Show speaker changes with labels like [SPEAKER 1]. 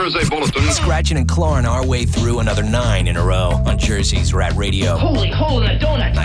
[SPEAKER 1] Thursday Bulletin.
[SPEAKER 2] Scratching and clawing our way through another 9 in a row on Jersey's Rat Radio.
[SPEAKER 3] Holy hole in a donut!